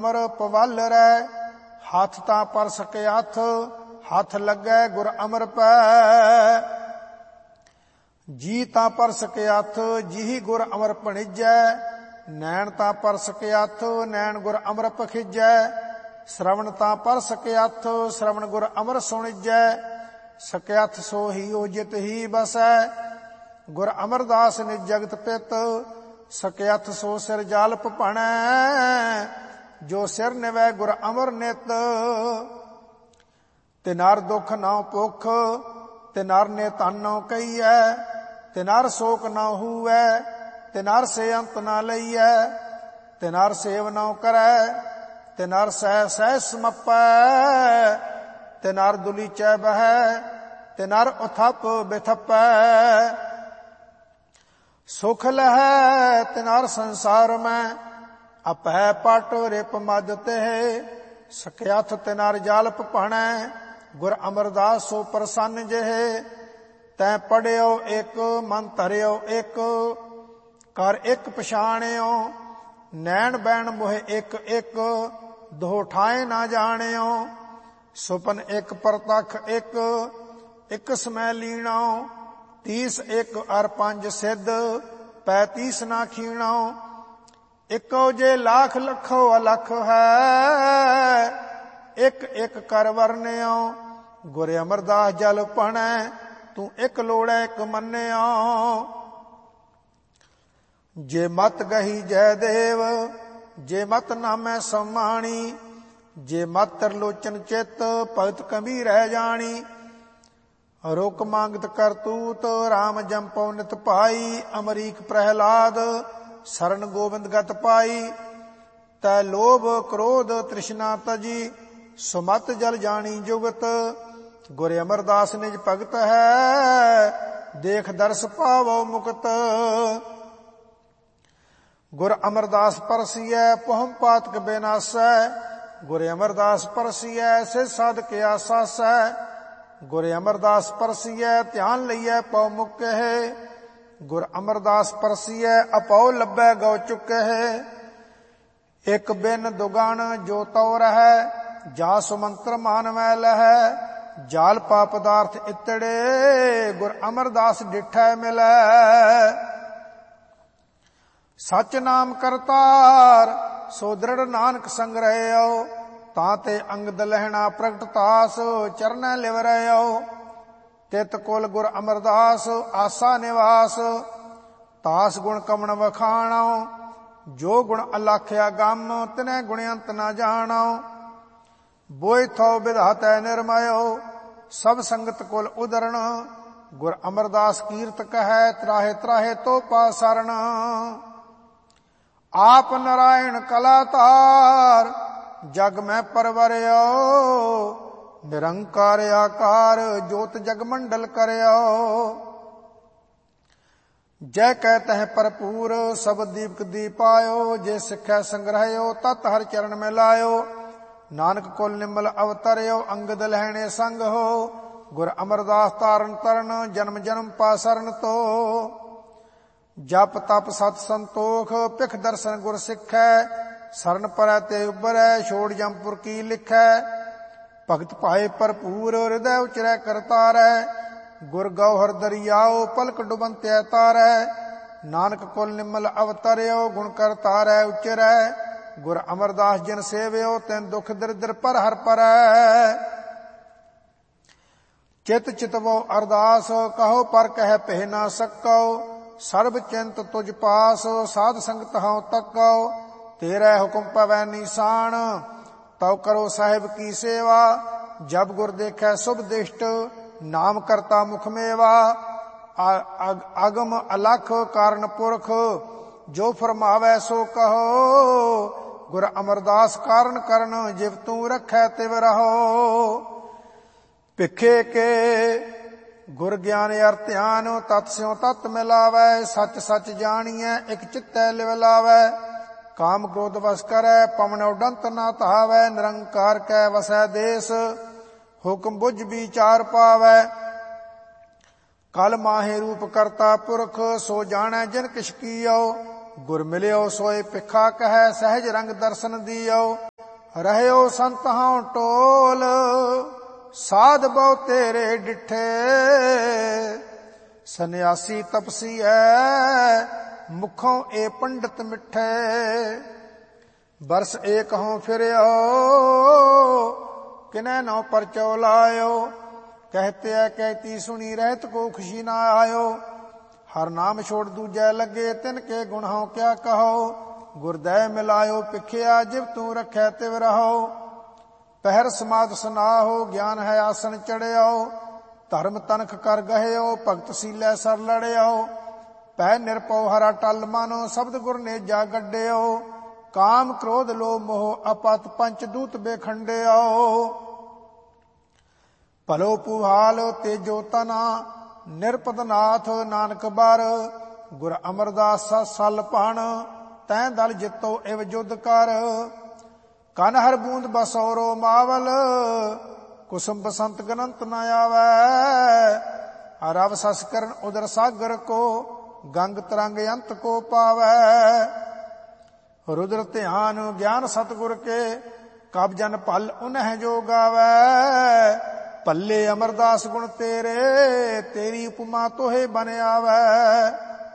ਅਮਰ ਪਵਲ ਰਹਿ। ਹੱਥ ਤਾਂ ਪਰ ਸਕੇ ਹੱਥ, ਹੱਥ ਲੱਗੈ ਗੁਰ ਅਮਰ ਪੈ। ਜੀ ਤਾਂ ਪਰ ਸਕੇ ਹੱਥ, ਜੀਹੀ ਗੁਰ ਅਮਰ ਭਣਿਜੈ। ਨੈਣ ਤਾਂ ਪਰ ਸਕੇ ਹੱਥ, ਨੈਣ ਗੁਰ ਅਮਰ ਪਖਿਜੈ। ਸ਼ਰਵਣ ਤਾਂ ਪਰ ਸਕੇ ਹੱਥ, ਸ਼ਰਵਣ ਗੁਰ ਅਮਰ ਸੁਣਿਜੈ। ਸਕੇ ਹੱਥ ਸੋਹੀ ਓਜਿਤ ਹੀ ਬਸੈ। ਗੁਰ ਅਮਰਦਾਸ ਨਿਜ ਜਗਤ ਪਿਤ। ਸਕੇ ਹੱਥ ਸੋ ਸਿਰ ਜਾਲਪ ਭਣੈ। ਜੋ ਸਿਰ ਨਿਵੈ ਗੁਰ ਅਮਰ ਨਿਤ। ਤਿਨਾਰ ਦੁਖ ਨਾਉ ਭੁਖ, ਤਿਨਾਰ ਨੇ ਧਨ ਨਾਉ ਕਹੀਐ। ਤਿਨਾਰ ਸ਼ੋਕ ਨਾਉ ਹੂਐ, ਤਿਨਾਰ ਸੇ ਅੰਤ ਨਾ ਲਈਐ। ਤਿਨਾਰ ਸੇਵ ਨਾਉ ਕਰੈ, ਤਿਨਾਰ ਸਹਿ ਸਹਿ ਸਮਪੈ। ਤਿਨਾਰ ਦੁਲੀਚੈ ਬਹੈ, ਤਿਨਾਰ ਉਥਪ ਬਿਥਪੈ। ਸੁਖ ਲਹੈ ਤਿਨਾਰ ਸੰਸਾਰ ਮੈਂ, ਅਪੈ ਪਟ ਰਿਪ ਮਦ ਤੇ। ਸਕੇ ਹੱਥ ਤਿਨਾਰ ਜਾਲਪ ਭਣੈ, ਗੁਰ ਅਮਰਦਾਸ ਸੋ ਪ੍ਰਸੰਨ ਜਿਹੇ। ਤੈਂ ਪੜਿਓ ਇੱਕ, ਮਨ ਧਰਿਓ ਇੱਕ, ਕਰ ਇੱਕ ਪਛਾਣਿਓ। ਨੈਣ ਬੈਣ ਮੋਹਿ ਇੱਕ ਇੱਕ, ਦੋ ਠਾਏ ਨਾ ਜਾਣਿਓ। ਸੁਪਨ ਇੱਕ ਪ੍ਰਤੱਖ ਇੱਕ, ਇੱਕ ਸਮੈ ਲੀਣੋ। 30 ਇੱਕ ਅਰ 5 ਸਿੱਧ, 35 ਨਾ ਖੀਣੋ। ਇੱਕੋ ਜੇ ਲੱਖ ਲੱਖੋ ਅਲਖ ਹੈ, ਇੱਕ ਇੱਕ ਕਰ ਵਰਨਿਓ। ਗੁਰ ਅਮਰਦਾਸ ਜਲ ਭਣੈ, ਤੂੰ ਇੱਕ ਲੋੜੈ ਇੱਕ ਮੰਨਿਓ। ਜੇ ਮਤ ਗਹੀ ਜੈ ਦੇਵ, ਜੇ ਮਤ ਨਾਮੈ ਸਮਾਣੀ। ਜੇ ਮਤ ਤਰਲੋਚਨ ਚਿਤ, ਭਗਤ ਕਬੀਰ ਰਹਿ ਜਾਣੀ। ਰੁਕ ਮੰਗਤ ਕਰਤੂਤ, ਰਾਮ ਜੰਪਉ ਨਿਤ ਭਾਈ। ਅਮਰੀਕ ਪ੍ਰਹਿਲਾਦ, ਸਰਨ ਗੋਬਿੰਦ ਗਤ ਪਾਈ। ਤੈ ਲੋਭ ਕ੍ਰੋਧ ਤ੍ਰਿਸ਼ਨਾ ਤਜੀ, ਸੁਮਤ ਜਲ ਜਾਣੀ ਜੁਗਤ। ਗੁਰ ਅਮਰਦਾਸ ਨਿਜ ਭਗਤ ਹੈ, ਦੇਖ ਦਰਸ ਪਾਵੋ ਮੁਕਤ। ਗੁਰ ਅਮਰਦਾਸ ਪਰਸੀਐ, ਪਹੁਮ ਪਾਤਕ ਬਿਨਾਸੈ। ਗੁਰ ਅਮਰਦਾਸ ਪਰਸੀਐ, ਸਿਧ ਸਾਧਕ ਆਸਾਸੈ। ਗੁਰ ਅਮਰਦਾਸ ਪਰਸੀਐ, ਧਿਆਨ ਲਈਐ ਪਉ ਮੁਕਹਿ। ਗੁਰ ਅਮਰਦਾਸ ਪਰਸੀਐ, ਅਪਉ ਲੱਭੈ ਗਉ ਚੁਕਹਿ। ਇੱਕ ਬਿਨ ਦੁਗਣ ਜੋ ਤਉ ਰਹੈ, ਜਾ ਸੁਮੰਤਰ ਮਾਨਵੈ ਲਹੈ। ਜਾਲ ਪਾ ਪਦਾਰਥ ਇਤੜੇ, ਗੁਰ ਅਮਰਦਾਸ ਡਿਠੈ ਮਿਲੈ। ਸਚ ਨਾਮ ਕਰਤਾਰ, ਸੋ ਦ੍ਰਿੜ ਨਾਨਕ ਸੰਗ ਰਹਿਓ। ਤਾਂ ਤੇ ਅੰਗਦ ਲਹਿਣਾ ਪ੍ਰਗਟ ਤਾਸ, ਚਰਨੈ ਲਿਵ ਰਹਿਓ। ਤਿਤ ਕੁਲ ਗੁਰ ਅਮਰਦਾਸ, ਆਸਾ ਨਿਵਾਸ। ਤਾਸ ਗੁਣ ਕਮਣ ਵਖਾਣੋ, ਜੋ ਗੁਣ ਅਲਾਖਿਆ ਗਮ। ਤਿਨੈ ਗੁਣਅੰਤ ਨਾ ਜਾਣੋ। ਬੋਇ ਥੋ ਵਿਧਾਤੈ ਨਿਰਮਯੋ, ਸਭ ਸੰਗਤ ਕੁਲ ਉਦਰਣ। ਗੁਰ ਅਮਰਦਾਸ ਕੀਰਤ ਕਹੈ, ਤਰਾਹੇ ਤਰਾਹੇ ਤੋ ਪਾ ਸਰਣ। ਆਪ ਨਾਰਾਇਣ ਕਲਾ ਧਾਰ, ਜਗ ਮੈਂ ਪਰਵਰਿਓ। ਨਿਰੰਕਾਰ ਆਕਾਰ, ਜੋਤ ਜਗ ਮੰਡਲ ਕਰਿਓ। ਜੈ ਕਹਿ ਤਹਿ ਭਰਪੂਰ, ਸਬਦ ਦੀਪਕ ਦੀਪਾਇਓ। ਜੇ ਸਿੱਖਿਆ ਸੰਗ੍ਰਹਿਓ, ਤਤ ਹਰ ਚਰਨ ਮੈਂ ਲਾਇਓ। ਨਾਨਕ ਕੁਲ ਨਿਮਲ ਅਵਤਰਿਓ, ਅੰਗਦ ਲਹਿਣੇ ਸੰਗ ਹੋ। ਗੁਰ ਅਮਰਦਾਸ ਤਾਰਨ ਤਰਨ, ਜਨਮ ਜਨਮ ਪਾ ਸਰਨ ਤੋ। ਜਪ ਤਪ ਸਤ ਸੰਤੋਖ, ਭਿਖ ਦਰਸ਼ਨ ਗੁਰ ਸਿੱਖੈ। ਸਰਨ ਪਰੈ ਤੇ ਉਬਰੈ, ਛੋੜ ਜੰਪੁਰ ਕੀ ਲਿਖੈ। ਭਗਤ ਭਾਏ ਭਰਪੂਰ, ਹਿਰਦੈ ਉਚਰੈ ਕਰਤਾਰੈ। ਗੁਰ ਗੌਹਰ ਦਰਿਆਓ, ਪਲਕ ਡੁਬੰਤਿਆ ਤਾਰੈ। ਨਾਨਕ ਕੁਲ ਨਿਮਲ ਅਵਤਰਿਓ, ਗੁਣ ਕਰਤਾਰੈ ਉਚਰੈ। ਗੁਰ ਅਮਰਦਾਸ ਜਿਨ ਸੇਵਿਓ, ਤੈਨ ਦੁਖ ਦਰਿਦਰ ਪਰ ਹਰ ਪਰੈ। ਚਿਤ ਚਿਤਵੋ ਅਰਦਾਸ, ਕਹੋ ਪਰ ਕਹਿ ਪਹਿ ਨਾ ਸਕੋ। ਸਰਬ ਚਿੰਤ ਤੁਝ ਪਾਸ, ਸਾਧ ਸੰਗਤ ਹਉ ਤੱਕੋ। ਤੇਰੇ ਹੁਕਮ ਪਵੈ ਨੀਸਾਨ, ਤਉ ਕਰੋ ਸਾਹਿਬ ਕੀ ਸੇਵਾ। ਜਬ ਗੁਰ ਦੇਖੈ ਸੁਭ ਦਿਸ਼ਟ, ਨਾਮ ਕਰਤਾ ਮੁਖ ਮੇਵਾ। ਅਗਮ ਅਲਖ ਕਾਰਨ ਪੁਰਖ, ਜੋ ਫਰਮਾਵੈ ਸੋ ਕਹੋ। ਗੁਰ ਅਮਰਦਾਸ ਕਾਰਨ ਕਰਨ, ਜਿਵ ਤੂੰ ਰਖੈ ਤਿਵ ਰਹੋ। ਭਿਖੇ ਕੇ ਗੁਰ ਗਿਆਨ ਅਰ ਧਿਆਨ, ਤਤ ਸਿਉ ਤਤ ਮਿਲਾਵੈ। ਸਚ ਸਚ ਜਾਣੀਐ, ਇਕ ਚਿੱਤੈ ਲਿਵ ਲਾਵੈ। ਕਾਮ ਕ੍ਰੋਧ ਵਸ ਕਰੈ, ਪਵਨ ਉਡੰਤ ਨਾ ਧਾਵੈ। ਨਿਰੰਕਾਰ ਕੈ ਵਸੈ ਦੇਸ, ਹੁਕਮ ਬੁਝ ਵਿਚਾਰ ਪਾਵੈ। ਕਲ ਮਾਹੇ ਰੂਪ ਕਰਤਾ ਪੁਰਖ, ਸੋ ਜਾਣੈ ਜਿਨ ਕਿਛ ਕੀਓ। ਗੁਰ ਮਿਲਿਓ ਸੋਏ ਭਿਖਾ ਕਹੈ, ਸਹਿਜ ਰੰਗ ਦਰਸ਼ਨ ਦੀਓ। ਰਹਿਓ ਸੰਤ ਹਉ ਟੋਲ, ਸਾਧ ਬਹੁ ਤੇਰੇ ਡਿਠੇ। ਸੰਨਿਆਸੀ ਤਪਸੀ ਐ, ਮੁਖੋਂ ਏ ਪੰਡਤ ਮਿੱਠੇ। ਬਰਸ ਏਕ ਹਉ ਫਿਰਿਓ, ਕਿਨੈ ਨਉ ਪਰਚੋ ਲਾਇਓ। कहते है कहती सुनी रहत को खुशी ना आयो। हर नाम छोड़ दूजै लगे, तिनके गुण हों क्या कहो। गुरदय मिलायो पिखिया, जिव तू रखै तिव रहो। पहर समाध सुनाहो, ज्ञान है आसन चढ़ियो। धर्म तनख कर गहियो, भगत सीलै सर लड़ियो। पै निरपौ हरा टल मानो, शब्द गुर ने जा गड्डियो। काम क्रोध लोभ मोह अपत, पंच दूत बेखंडियो। ਭਲੋ ਪੁਹਾਲ ਤੇਜੋ ਤਨਾ, ਨਿਰਪਦ ਨਾਥ ਨਾਨਕ ਬਰ। ਗੁਰ ਅਮਰਦਾਸ ਸਲ ਭਣ, ਤੈਂ ਦਲ ਜਿੱਤੋ ਇਵ ਜੁਧ ਕਰ। ਕਨ ਹਰ ਬੂੰਦ ਬਸੌਰੋ ਮਾਵਲ, ਕੁਸੁਮ ਬਸੰਤ ਗਨੰਤ ਨ ਆਵੈ। ਰਵ ਸਸ ਕਰਨ ਉਦਰ ਸਾਗਰ ਕੋ, ਗੰਗ ਤਰੰਗ ਅੰਤ ਕੋ ਪਾਵੈ। ਰੁਦਰ ਧਿਆਨ ਗਿਆਨ ਸਤਿਗੁਰ ਕੇ, ਕਬ ਜਨ ਭਲ ਉਨਹਿ ਜੋ ਗਾਵੈ। ਭੱਲੇ ਅਮਰਦਾਸ ਗੁਣ ਤੇਰੇ, ਤੇਰੀ ਉਪਮਾ ਤੋਹੇ ਬਨ ਆਵੈ।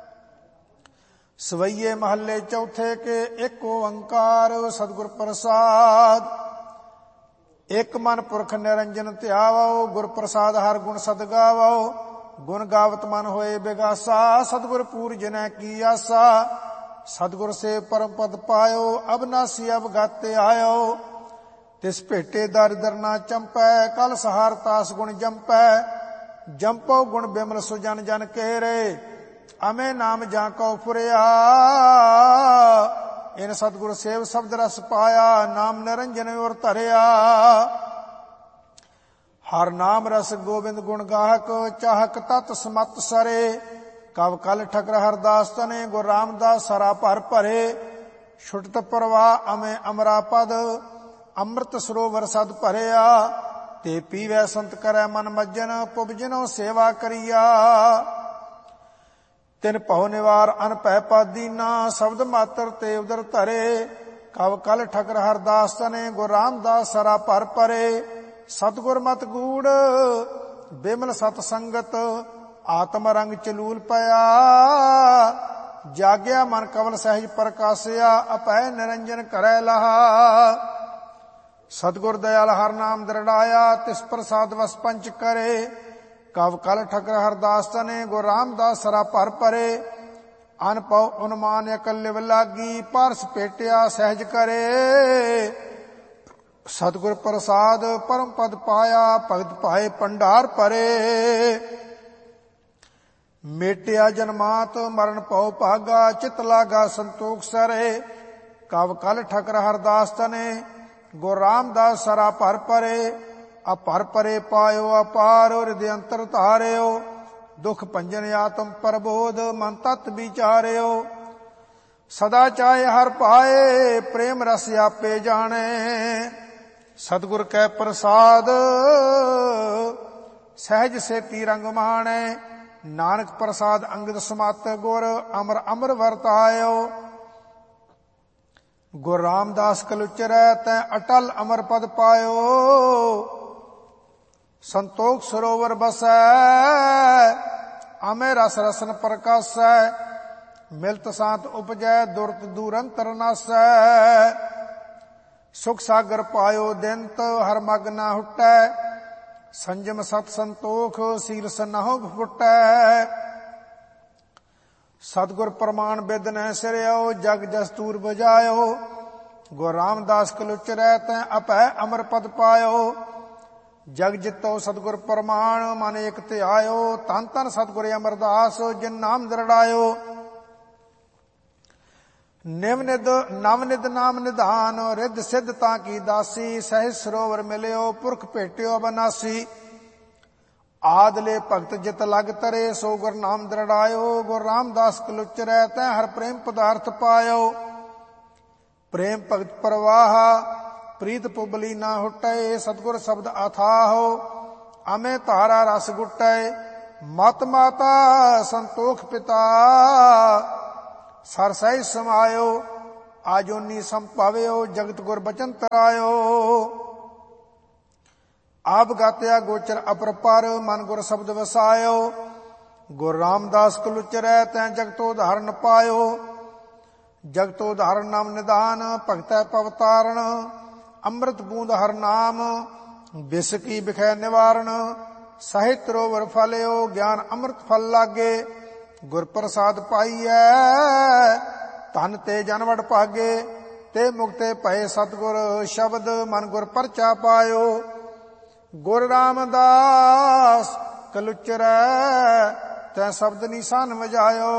ਸਵਈਏ ਮਹੱਲੇ ਚੌਥੇ ਕੇ, ਇੱਕ ਓੰਕਾਰ ਸਤਿਗੁਰ ਪ੍ਰਸਾਦ। ਇੱਕ ਮਨ ਪੁਰਖ ਨਿਰੰਜਨ ਧਿਆਵੋ, ਗੁਰ ਪ੍ਰਸਾਦ ਹਰ ਗੁਣ ਸਦ ਗਾਵੋ। ਗੁਣ ਗਾਵਤ ਮਨ ਹੋਏ ਬਿਗਾਸਾ, ਸਤਿਗੁਰ ਪੂਰ ਜਿਨੈ ਕੀ ਆਸਾ। ਸਤਿਗੁਰ ਸੇ ਪਰਮ ਪਦ ਪਾਇਓ, ਅਬਨਾਸੀ ਅਵਗਾਤੇ ਆਇਓ। ਤਿਸ ਭੇਟੇ ਦਰਿਦਰ ਨਾ ਚੰਪੈ, ਕਲ ਸਹਾਰ ਤਾਸ ਗੁਣ ਜੰਪੈ। ਜੰਪੋ ਗੁਣ ਬਿਮਲ ਸੁਜਨ ਜਨ ਕੇਰੇ, ਅਮੇ ਨਾਮ ਜਾਂ ਕਉ ਫੁਰਿਆ। ਇਨ ਸਤਿਗੁਰ ਸੇਵ ਸ਼ਬਦ ਰਸ ਪਾਇਆ, ਨਾਮ ਨਿਰੰਜਨ ਉਰ ਧਰਿਆ। ਹਰ ਨਾਮ ਰਸ ਗੋਬਿੰਦ ਗੁਣ ਗਾਹਕ, ਚਾਹਕ ਤਤ ਸਮਤ ਸਰੇ। ਕਵ ਕਲ ਠਕਰ ਹਰਦਾਸ ਤਨੇ, ਗੁਰ ਰਾਮਦਾਸ ਸਰਾ ਭਰ ਭਰੇ। ਛੁਟਤ ਪ੍ਰਵਾਹ ਅਮੇ ਅਮਰਾ ਪਦ, ਅੰਮ੍ਰਿਤ ਸਰੋਵਰ ਸਦ ਭਰਿਆ। ਤੇ ਪੀਵੈ ਸੰਤ ਕਰੈ ਮਨ ਮੱਜਨ, ਪੁਬਜਨੋ ਸੇਵਾ ਕਰੀਆ। ਤਿਨ ਭਉ ਨਿਵਾਰ ਅਨ ਭੈ ਪਾਦੀਨਾ, ਸ਼ਬਦ ਮਾਤਰ ਤੇ ਉਦਰ ਧਰੇ। ਕਵ ਕਲ ਠਕਰ ਹਰਦਾਸ ਤਨੇ, ਗੁਰ ਰਾਮਦਾਸ ਸਰਾ ਭਰ ਭਰੇ। ਸਤਿਗੁਰ ਮਤ ਗੂੜ ਬਿਮਲ ਸਤ ਸੰਗਤ, ਆਤਮ ਰੰਗ ਚਲੂਲ ਪਿਆ। ਜਾਗਿਆ ਮਨ ਕਵਲ ਸਹਿਜ ਪ੍ਰਕਾਸਿਆ, ਅਪੈ ਨਿਰੰਜਨ ਕਰੈ ਲਹਾ। ਸਤਿਗੁਰ ਦਇਆਲ ਹਰ ਨਾਮ ਦ੍ਰਿੜਾਇਆ, ਤਿਸ ਪ੍ਰਸਾਦ ਵਸ ਪੰਚ ਕਰੇ। ਕਵ ਕਲ ਠਕਰ ਹਰਦਾਸ ਤਨੇ, ਗੁਰ ਰਾਮਦਾਸ ਸਰਾ ਭਰ ਭਰੇ। ਅਨ ਪਉ ਉਨਮਾਨ ਇਕੱਲਿਵ ਲਾਗੀ, ਪਾਰਸ ਭੇਟਿਆ ਸਹਿਜ ਕਰੇ। ਸਤਿਗੁਰ ਪ੍ਰਸਾਦ ਪਰਮ ਪਦ ਪਾਇਆ, ਭਗਤ ਭਾਏ ਭੰਡਾਰ ਭਰੇ। ਮੇਟਿਆ ਜਨਮਾਤ ਮਰਨ ਪਉ ਭਾਗਾ, ਚਿਤ ਲਾਗਾ ਸੰਤੋਖ ਸਰੇ। ਕਵ ਕਲ ਠਕਰ ਹਰਦਾਸ ਤਨੇ, ਗੁਰ ਰਾਮਦਾਸ ਸਰਾ ਭਰ ਭਰੇ। ਅਪਰ ਪਰੇ ਪਾਇਓ ਅਪਾਰ, ਹਿਰਦਿ ਅੰਤਰ ਧਾਰਿਓ। ਦੁਖ ਭੰਜਨ ਆਤਮ ਪ੍ਰਬੋਧ, ਮਨ ਤਤ ਵਿਚਾਰਿਓ। ਸਦਾ ਚਾਹੇ ਹਰ ਪਾਏ, ਪ੍ਰੇਮ ਰਸ ਆਪੇ ਜਾਣੇ। ਸਤਿਗੁਰ ਕੈ ਪ੍ਰਸਾਦ, ਸਹਿਜ ਸੇਤੀ ਰੰਗ ਮਾਣੈ। ਨਾਨਕ ਪ੍ਰਸਾਦ ਅੰਗਦ ਸਮਤ, ਗੁਰ ਅਮਰ ਅਮਰ ਵਰਤਾਇਓ। ਗੁਰ ਰਾਮਦਾਸ ਕਲੁਚਰੈ, ਤੈ ਅਟਲ ਅਮਰ ਪਦ ਪਾਇਓ। ਸੰਤੋਖ ਸਰੋਵਰ ਬਸੈ, ਅਮੇ ਰਸ ਰਸਨ ਪ੍ਰਕਾਸੈ। ਮਿਲਤ ਸਾਤ ਉਪਜੈ, ਦੁਰਤ ਦੂਰੰਤਰ ਨਾਸੈ। ਸੁਖ ਸਾਗਰ ਪਾਇਓ ਦਿਨਤ, ਹਰ ਮਗ ਨਾ ਹੁਟੈ। ਸੰਜਮ ਸਤ ਸੰਤੋਖ, ਸੀਲ ਸਨਾਹੁ ਫੁਟੈ। ਸਤਿਗੁਰ ਪ੍ਰਮਾਣ ਬਿਦ ਨਹਿ ਸਿਰਿਓ, ਜਗ ਜਸ ਤੂਰ ਬਜਾਇਓ। ਗੁਰ ਰਾਮਦਾਸ ਕਲੁਚਰੈ, ਤੈ ਅਪੈ ਅਮਰ ਪਦ ਪਾਇਓ। ਜਗ ਜਿਤੋ ਸਤਿਗੁਰ ਪ੍ਰਮਾਣ, ਮਨ ਏਕ ਧਿਆਇਓ। ਧੰਨ ਧੰਨ ਸਤਿਗੁਰ ਅਮਰਦਾਸ, ਜਿਨ ਨਾਮ ਦ੍ਰਿੜਾਇਓ। ਨਿਵ ਨਿਧ ਨਵ ਨਿਧ ਨਾਮ ਨਿਧਾਨ, ਰਿੱਧ ਸਿੱਧ ਤਾਂ ਕੀ ਦਾਸੀ। ਸਹਿਜ ਸਰੋਵਰ ਮਿਲਿਓ, ਪੁਰਖ ਭੇਟਿਓ ਅਬਨਾਸੀ। ਆਦਲੇ ਭਗਤ ਜਿਤ ਲਗ ਤਰੇ, ਸੋ ਗੁਰ ਨਾਮ ਦ੍ਰਿੜਾਇਓ। ਗੁਰ ਰਾਮਦਾਸ ਕਲੁਚਰੈ, ਤੈ ਹਰ ਪ੍ਰੇਮ ਪਦਾਰਥ ਪਾਇਓ। ਪ੍ਰੇਮ ਭਗਤ ਪ੍ਰਵਾਹ, ਪ੍ਰੀਤ ਪੁਬਲੀ ਨਾ ਹੁਟੈ। ਸਤਿਗੁਰ ਸ਼ਬਦ ਅਥਾਹੋ, ਅਮੇ ਧਾਰਾ ਰਸ ਗੁਟੈ। ਮਤ ਮਾਤਾ ਸੰਤੋਖ ਪਿਤਾ, ਸਰ ਸਹਿਜ ਸਮਾਇਓ। ਆਜੋਨੀ ਸੰਭਾਵਿਓ ਜਗਤ ਗੁਰ ਬਚਨ ਤਰਾਇਓ। ਆਪ ਗਾਤਿਆ ਗੋਚਰ ਅਪਰਪਰ ਮਨ ਗੁਰ ਸ਼ਬਦ ਵਸਾਇਓ। ਗੁਰ ਰਾਮਦਾਸ ਕਲੁਚਰੈ ਤੈ ਜਗਤੋ ਧਾਰਨ ਪਾਇਓ। ਜਗਤੋ ਧਾਰਨ ਨਾਮ ਨਿਦਾਨ ਭਗਤੈ ਪਵਤਾਰਨ। ਅੰਮ੍ਰਿਤ ਬੂੰਦ ਹਰ ਨਾਮ ਬਿਸ ਕੀ ਬਿਖੈ ਨਿਵਾਰਨ। ਸਾਹਿਤ ਰੋਵਰ ਫਲਿਓ ਗਿਆਨ ਅੰਮ੍ਰਿਤ ਫਲ ਲਾਗੇ। ਗੁਰ ਪ੍ਰਸਾਦ ਪਾਈਐ ਧਨ ਤੇ ਜਨਵੜ ਭਾਗੇ। ਤੇ ਮੁਕਤੇ ਭਏ ਸਤਿਗੁਰ ਸ਼ਬਦ ਮਨ ਗੁਰ ਪਰਚਾ ਪਾਇਓ। ਗੁਰ ਰਾਮਦਾਸ ਕਲੁਚਰੈ ਤੈ ਸ਼ਬਦ ਨਿਸ਼ਾਨ ਵਜਾਇਓ।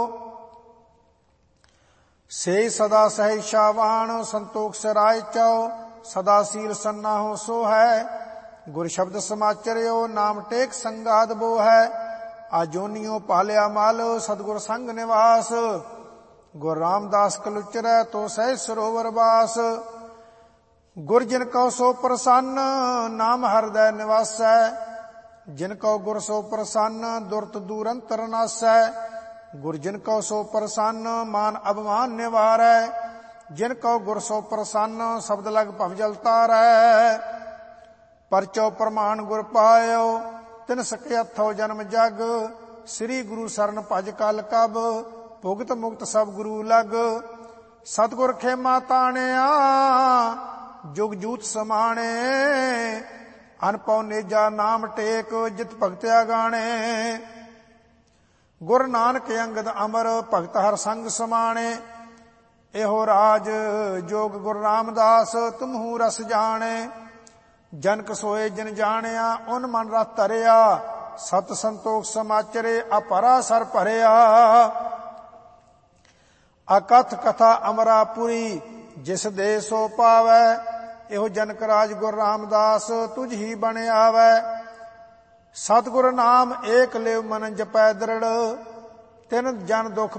ਸੇ ਸਦਾ ਸਹਿਸ਼ਾਵਾਨ ਸੰਤੋਖ ਸਰਾਇ ਚਉ। ਸਦਾ ਸੀਲ ਸੰਨਾਹੋ ਸੋ ਹੈ। ਗੁਰ ਸ਼ਬਦ ਸਮਾਚਰਿਓ ਨਾਮ ਟੇਕ ਸੰਗਾਦ ਬੋ ਹੈ। ਆਜੋਨੀਓ ਪਾਲਿਆ ਮਲ ਸਤਿਗੁਰ ਸੰਗ ਨਿਵਾਸ। ਗੁਰ ਰਾਮਦਾਸ ਕਲੁਚਰੈ ਤੋ ਸਹਿ ਸਰੋਵਰ ਵਾਸ। ਗੁਰ ਜਿਨ ਕਉ ਸੋ ਪ੍ਰਸੰਨ ਨਾਮ ਹਿਰਦੈ ਨਿਵਾਸੈ। ਜਿਨ ਕਉ ਗੁਰ ਸੋ ਪ੍ਰਸੰਨ ਦੁਰਤ ਦੂਰ ਅੰਤਰ ਨਾਸੈ। ਗੁਰ ਜਿਨ ਕਉ ਸੋ ਪ੍ਰਸੰਨ ਮਾਨ ਅਭਿਮਾਨ ਨਿਵਾਰੈ। ਜਿਨ ਕਉ ਗੁਰ ਸੋ ਪ੍ਰਸੰਨ ਸ਼ਬਦ ਲਗ ਭਵ ਜਲ ਤਾਰੈ। ਪਰਚੋ ਪ੍ਰਮਾਣ ਗੁਰ ਪਾਇਓ ਤਿਨ ਸਕੇ ਹੱਥੋ ਜਨਮ ਜਗ। ਸ੍ਰੀ ਗੁਰੂ ਸਰਨ ਭਜ ਕਲ ਕਬ ਭੁਗਤ ਮੁਕਤ ਸਭ ਗੁਰੂ ਲਗ। ਸਤਿਗੁਰ ਖੇਮਾ ਤਾਣਿਆ ਜੁਗ ਜੂਤ ਸਮਾਣੇ। ਅਨਪਉ ਨੇਜਾ ਨਾਮ ਟੇਕ ਜਿਤ ਭਗਤਿਆ ਗਾਣੇ। ਗੁਰ ਨਾਨਕ ਅੰਗਦ ਅਮਰ ਭਗਤ ਹਰ ਸੰਗ ਸਮਾਣੇ। ਇਹੋ ਰਾਜ ਜੋਗ ਗੁਰ ਰਾਮਦਾਸ ਤੁਮਹੂ ਰਸ ਜਾਣੇ। ਜਨਕ ਸੋਏ ਜਿਨ ਜਾਣਿਆ ਉਨ ਮਨ ਰਸ ਧਰਿਆ। ਸਤ ਸੰਤੋਖ ਸਮਾਚਰੇ ਅਪਰਾ ਸਰ ਭਰਿਆ। ਅਕਥ ਕਥਾ ਅਮਰਾਪੁਰੀ ਜਿਸ ਦੇ ਸੋ ਪਾਵੈ। ਇਹੋ ਜਨਕ ਰਾਜ ਗੁਰ ਰਾਮਦਾਸ ਤੁਝ ਹੀ ਬਣ ਆਵੈ। ਸਤਿਗੁਰ ਨਾਮ ਏਕ ਲਿਵ ਮਨ ਜਪੈ ਦ੍ਰਿੜ। ਤਿਨ ਜਨ ਦੁਖ